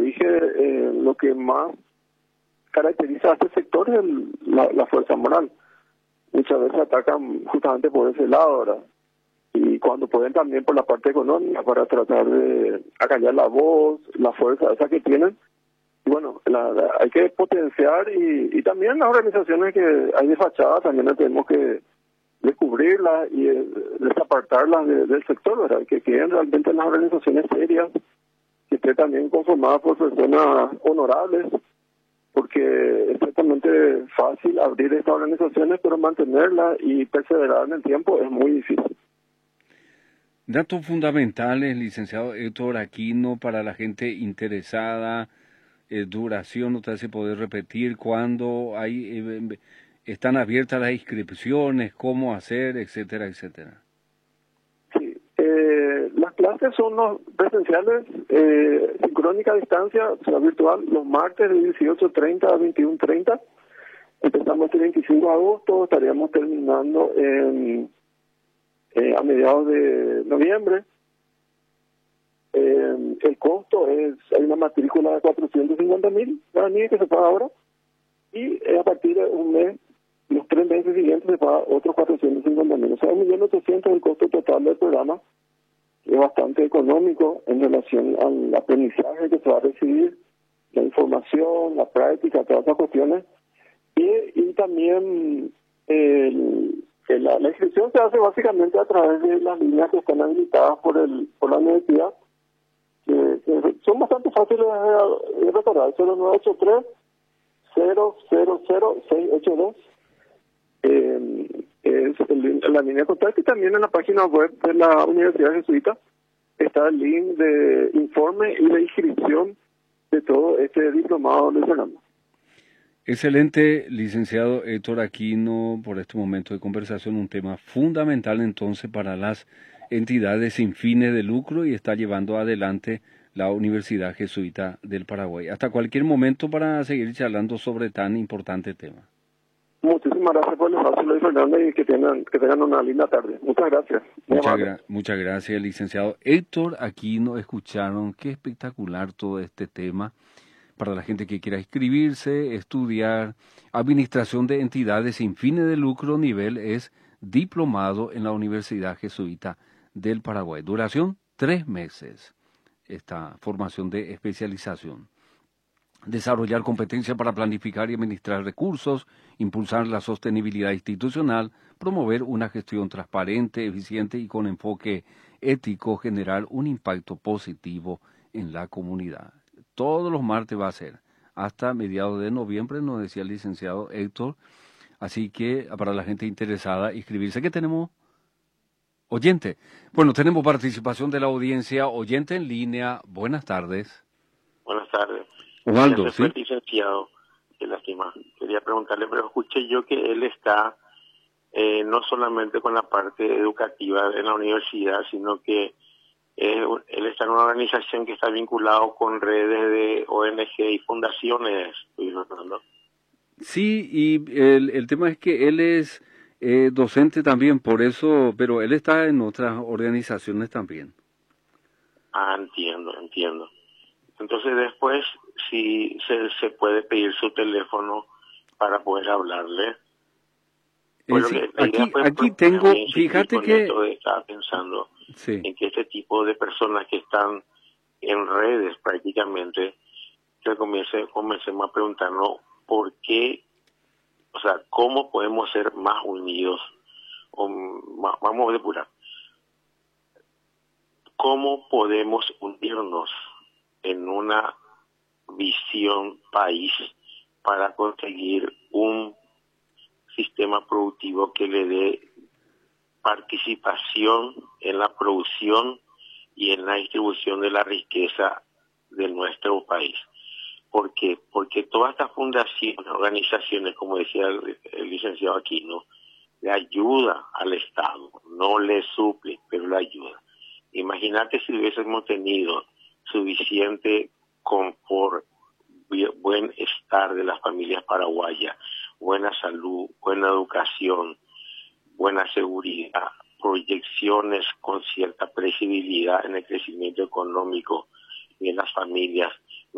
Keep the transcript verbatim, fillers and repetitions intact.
dije, eh, lo que más caracteriza a este sector es el, la, la fuerza moral. Muchas veces atacan justamente por ese lado, ¿verdad? Y cuando pueden también por la parte económica para tratar de acallar la voz, la fuerza esa que tienen. Y bueno, la, la, hay que potenciar y, y también las organizaciones que hay de fachada también tenemos que descubrirlas y eh, desapartarlas de, del sector, ¿verdad? Que queden realmente las organizaciones serias, que estén también conformadas por personas honorables, porque es ciertamente fácil abrir estas organizaciones, pero mantenerlas y perseverar en el tiempo es muy difícil. Datos fundamentales, licenciado Héctor Aquino, para la gente interesada, eh, duración, otra vez se puede repetir, cuándo hay, eh, están abiertas las inscripciones, cómo hacer, etcétera, etcétera. Sí, eh, las clases son los presenciales, eh, sincrónica a distancia, o sea, virtual, los martes de dieciocho treinta a veintiuno treinta. Empezamos el veinticinco de agosto, estaríamos terminando en, eh, a mediados de noviembre. Eh, el costo es, hay una matrícula de cuatrocientos cincuenta mil guaraníes que se paga ahora, y eh, a partir de un mes, los tres meses siguientes se paga otros cuatrocientos cincuenta mil, o sea, un millón ochocientos el costo total del programa. Es bastante económico en relación al aprendizaje que se va a recibir, la información, la práctica, todas esas cuestiones. Y, y también el, el, la, la inscripción se hace básicamente a través de las líneas que están habilitadas por el por la universidad, que, que son bastante fáciles de, de recordar: cero nueve ocho tres cero cero cero seis ocho dos. Eh, es el, la línea de contacto, y también en la página web de la Universidad Jesuita está el link de informe y de inscripción de todo este diplomado de Fernando. Excelente, licenciado Héctor Aquino, por este momento de conversación, un tema fundamental entonces para las entidades sin fines de lucro, y está llevando adelante la Universidad Jesuita del Paraguay. Hasta cualquier momento para seguir charlando sobre tan importante tema. Muchísimas gracias por el espacio, Luis Fernando, y que tengan, que tengan una linda tarde. Muchas gracias. Muchas, gra muchas gracias, licenciado Héctor Aquino. Escucharon qué espectacular todo este tema para la gente que quiera inscribirse, estudiar. Administración de entidades sin fines de lucro, nivel es diplomado en la Universidad Jesuita del Paraguay. Duración, tres meses. Esta formación de especialización. Desarrollar competencia para planificar y administrar recursos, impulsar la sostenibilidad institucional, promover una gestión transparente, eficiente y con enfoque ético, generar un impacto positivo en la comunidad. Todos los martes va a ser, hasta mediados de noviembre, nos decía el licenciado Héctor. Así que para la gente interesada, inscribirse. ¿Qué tenemos? Oyente. Bueno, tenemos participación de la audiencia. Oyente en línea, buenas tardes. Buenas tardes. Osvaldo, ¿sí? Licenciado, qué lástima. Quería preguntarle, pero escuché yo que él está eh, no solamente con la parte educativa de la universidad, sino que eh, él está en una organización que está vinculado con redes de O N G y fundaciones, Luis Fernando. Sí, y el, el tema es que él es eh, docente también, por eso, pero él está en otras organizaciones también. Ah, entiendo, entiendo. Entonces después, si se, se puede pedir su teléfono para poder hablarle. Eh, sí, que, aquí aquí tengo, fíjate que... Esto estaba pensando sí. en que este tipo de personas que están en redes prácticamente, que comience, comencemos a preguntarnos por qué, o sea, cómo podemos ser más unidos, o más, vamos a depurar, cómo podemos unirnos en una visión país para conseguir un sistema productivo que le dé participación en la producción y en la distribución de la riqueza de nuestro país. ¿Por qué? Porque todas estas fundaciones, organizaciones, como decía el, el licenciado Aquino, le ayuda al Estado, no le suple, pero le ayuda. Imagínate si hubiésemos tenido suficiente confort, buen estar de las familias paraguayas, buena salud, buena educación, buena seguridad, proyecciones con cierta previsibilidad en el crecimiento económico y en las familias,